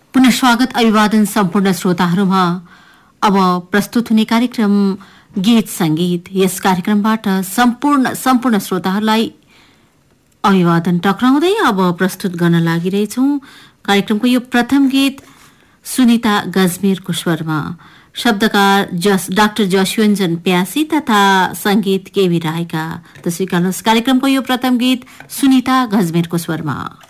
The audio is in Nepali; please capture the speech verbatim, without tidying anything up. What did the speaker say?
पुनः स्वागत अभिवादन सम्पूर्ण श्रोताहरूमा। अब प्रस्तुत हुने कार्यक्रम गीत संगीत। यस कार्यक्रमबाट सम्पूर्ण सम्पूर्ण श्रोताहरूलाई अभिवादन टक्राउँदै अब प्रस्तुत गर्न लागिरहेछौं कार्यक्रमको यो प्रथम गीत सुनिता गजमेरको स्वरमा। शब्दकार जस डाक्टर जसवन्जन प्यासी तथा संगीत केवी रायका। त्यसै कारण कार्यक्रमको यो प्रथम गीत सुनिता गजमेरको स्वरमा।